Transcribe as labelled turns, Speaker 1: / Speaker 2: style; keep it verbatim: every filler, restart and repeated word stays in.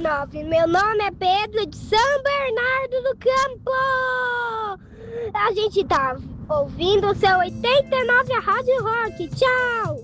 Speaker 1: nove. Meu nome é Pedro de São Bernardo do Campo. A gente tá ouvindo o seu oitenta e nove a Rádio Rock. Tchau.